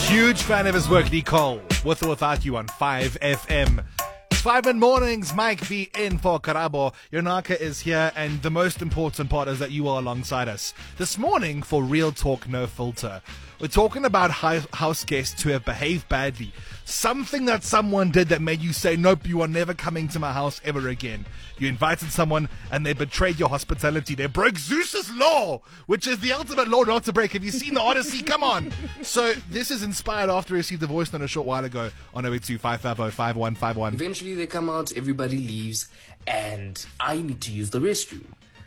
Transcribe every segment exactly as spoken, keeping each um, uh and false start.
Huge fan of his work, Nicole, with or without you on five F M. It's five in mornings, Mike V in for Karabo. Yonaka is here, and the most important part is that you are alongside us. This morning, for Real Talk No Filter, we're talking about house guests who have behaved badly. Something that someone did that made you say, nope, you are never coming to my house ever again. You invited someone and they betrayed your hospitality. They broke Zeus's law, which is the ultimate law not to break. Have you seen the Odyssey? Come on. So this is inspired after we received a voice note a short while ago on oh eight two, five five oh, five one five one. Eventually they come out, everybody leaves, and I need to use the restroom.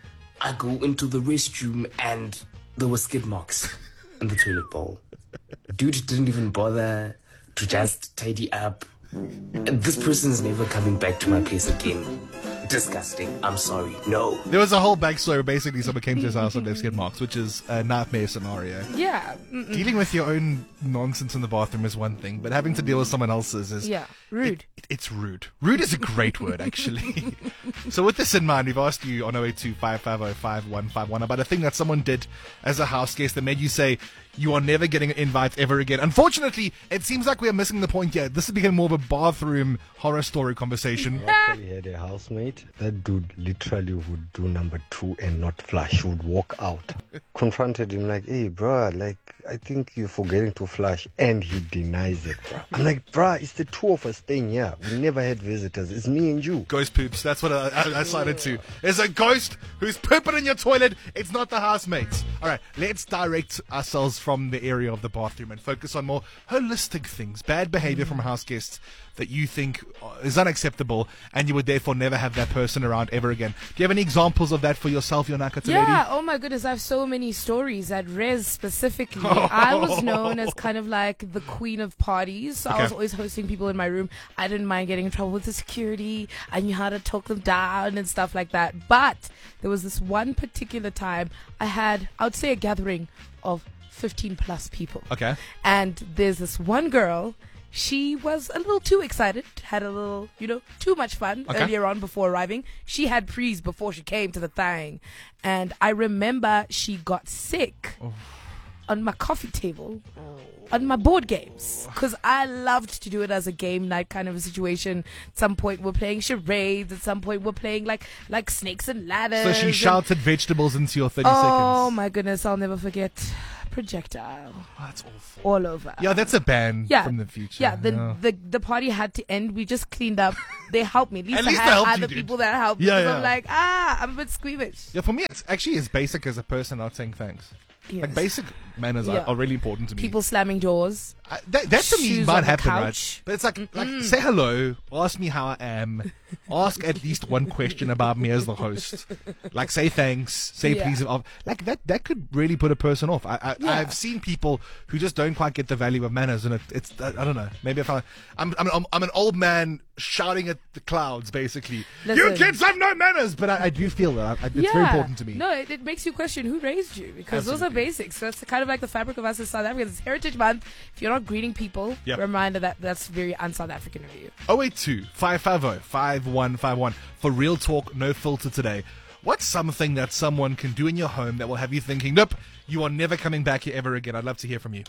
I go into the restroom and there were skid marks in the toilet bowl. Dude didn't even bother to just tidy up. This person is never coming back to my place again. Disgusting. I'm sorry. No. There was a whole backstory where basically someone came to his house and left skid marks, which is a nightmare scenario. Yeah. Mm-mm. Dealing with your own nonsense in the bathroom is one thing, but having to deal with someone else's is... Yeah, rude. It, it, it's rude. Rude is a great word, actually. So with this in mind, we've asked you on oh eight two, five five oh, five one five one about a thing that someone did as a house guest that made you say, you are never getting an invite ever again. Unfortunately, it seems like we are missing the point here. This is becoming more of a bathroom horror story conversation. I actually had a housemate. That dude literally would do number two and not flush. He would walk out. Confronted him like, hey, bro, like, I think you're forgetting to flush. And he denies it, bro. I'm like, bro, it's the two of us staying here. We never had visitors. It's me and you. Ghost poops. That's what I, I, I cited to. There's a ghost who's pooping in your toilet. It's not the housemates. All right, let's direct ourselves from the area of the bathroom and focus on more holistic things. Bad behavior from house guests that you think is unacceptable, and you would therefore never have that person around ever again. Do you have any examples of that for yourself, Yonaka? Yeah, oh my goodness, I have so many stories. At Rez specifically, I was known as kind of like the queen of parties, so Okay. I was always hosting people in my room. I didn't mind getting in trouble with the security. I knew how to talk them down and stuff like that. But there was this one particular time I had, I would say, a gathering of fifteen plus people. Okay. And there's this one girl. She was a little too excited, had a little, you know, too much fun Okay. earlier on before arriving. She had prees before she came to the thing. And I remember she got sick Oh. on my coffee table, on my board games. Because I loved to do it as a game night kind of a situation. At some point we're playing charades. At some point we're playing like like snakes and ladders. So she and- shouted vegetables into your thirty Oh seconds. my goodness, I'll never forget. Projectile. Oh, that's awful. All over. Yeah, that's a ban Yeah. from the future. Yeah, the, the the party had to end. We just cleaned up. They helped me. At least, At I least they had helped you, other dude. people that helped. Yeah, because yeah. I'm like, ah, I'm a bit squeamish. Yeah, for me, it's actually as basic as a person not saying thanks. Yes. Like, basic manners Yeah. are, are really important to me. People slamming doors. I, that, that to me Shoes might on the happen, right? couch. But it's like, like, say hello, ask me how I am, ask at least one question about me as the host. Like, say thanks, say Yeah. please. Of- Like, that that could really put a person off. I, I, Yeah. I've seen people who just don't quite get the value of manners, and it, it's, I, I don't know, maybe if I, I'm, I'm, I'm, I'm an old man shouting at the clouds, basically. You Listen. kids have no manners! But I, I do feel that. I, it's yeah. very important to me. No, it, it makes you question who raised you, because those are Absolutely. basics. That's kind of like the fabric of us as South Africans. It's Heritage Month. If you're not greeting people, Yep. reminder that that's very un-South African of you. oh eight two, five five oh, five one five one for Real Talk No Filter today. What's something that someone can do in your home that will have you thinking, nope, you are never coming back here ever again? I'd love to hear from you.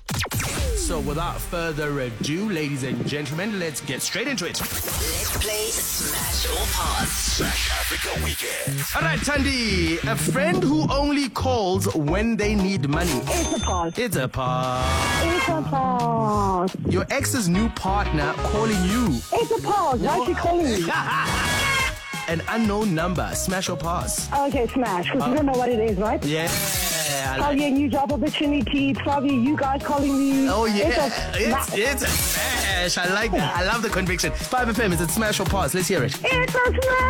So without further ado, ladies and gentlemen, let's get straight into it. Let's play Smash or Pass. Smash Africa Weekend. All right, Tandi, a friend who only calls when they need money. It's a pause. It's a pause. It's a pause. Your ex's new partner calling you. It's a pause. Why is she calling me? An unknown number. Smash or pass? Okay, smash. Because you don't know what it is, right? Yeah. I like- Probably a new job opportunity. Probably you guys calling me. Oh yeah, It's a it's, smash. it's a smash. I like that. I love the conviction. five F M, is it smash or pass? Let's hear it. It's a smash.